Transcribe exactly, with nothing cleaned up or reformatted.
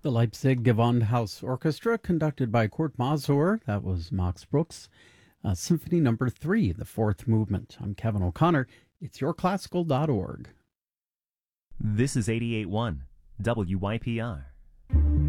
The Leipzig Gewandhaus Orchestra, conducted by Kurt Masur, that was Max Brooks, uh, Symphony Number Three, the fourth movement. I'm Kevin O'Connor. It's your classical dot org. This is eighty-eight point one W Y P R.